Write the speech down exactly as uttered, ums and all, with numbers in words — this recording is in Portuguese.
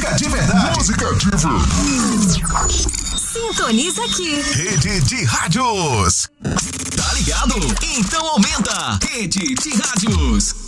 Música de verdade. Música de verdade. Sintoniza aqui. Rede de Rádios. Tá ligado? Então aumenta. Rede de Rádios.